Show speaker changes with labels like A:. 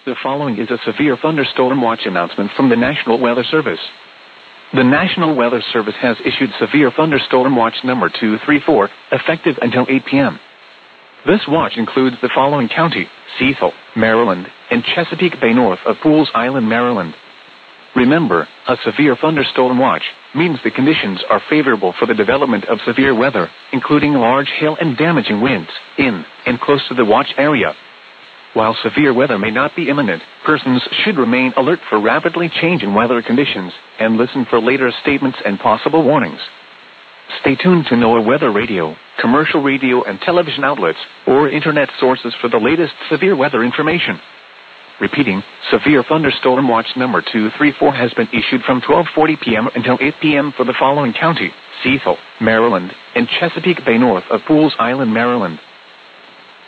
A: The following is a severe thunderstorm watch announcement from the National Weather Service. The National Weather Service has issued severe thunderstorm watch number 234, effective until 8 p.m. This watch includes the following county: Cecil, Maryland, and Chesapeake Bay north of Pools Island, Maryland. Remember, a severe thunderstorm watch means the conditions are favorable for the development of severe weather, including large hail and damaging winds, in and close to the watch area. While severe weather may not be imminent, persons should remain alert for rapidly changing weather conditions and listen for later statements and possible warnings. Stay tuned to NOAA Weather Radio, commercial radio and television outlets, or internet sources for the latest severe weather information. Repeating, severe thunderstorm watch number 234 has been issued from 12:40 p.m. until 8 p.m. for the following county: Cecil, Maryland, and Chesapeake Bay north of Pools Island, Maryland.